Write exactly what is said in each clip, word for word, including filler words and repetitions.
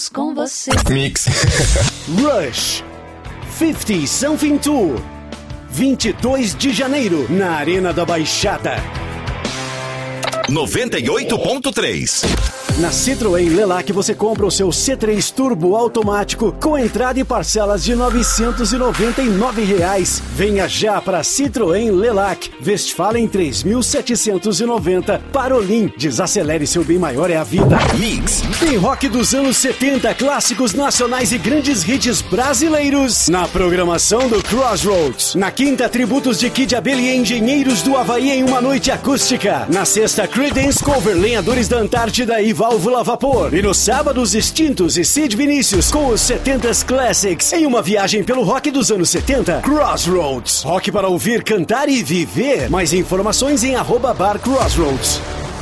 Com você. Mix. Rush cinquenta Something Tour, vinte e dois de janeiro, na Arena da Baixada. noventa e oito ponto três. Na Citroën Lelac você compra o seu C três Turbo automático com entrada e parcelas de novecentos e noventa e nove reais. Venha já para Citroën Lelac, Westfalen três mil setecentos e noventa, Parolin. Desacelere, seu bem maior é a vida. Mix. Tem rock dos anos setenta, clássicos nacionais e grandes hits brasileiros na programação do Crossroads. Na quinta, tributos de Kid Abelha e Engenheiros do Havaí em uma noite acústica. Na sexta, Creedence Cover, Lenhadores da Antártida e Válvula Vapor. E no sábado, os Extintos e Sid Vinícius com os setentas Classics em uma viagem pelo rock dos anos setenta. Crossroads, rock para ouvir, cantar e viver. Mais informações em arroba bar Crossroads.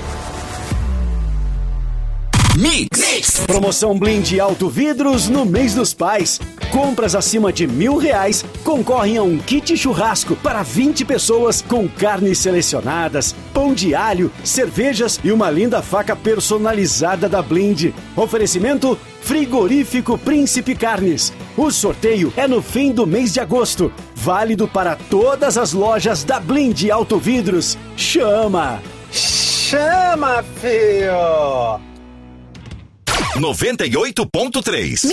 Mix. Mix. Promoção Blind Alto Vidros no mês dos pais. Compras acima de mil reais concorrem a um kit churrasco para vinte pessoas com carnes selecionadas, pão de alho, cervejas e uma linda faca personalizada da Blind. Oferecimento Frigorífico Príncipe Carnes. O sorteio é no fim do mês de agosto. Válido para todas as lojas da Blind Alto Vidros. Chama! Chama, filho! noventa e oito ponto três.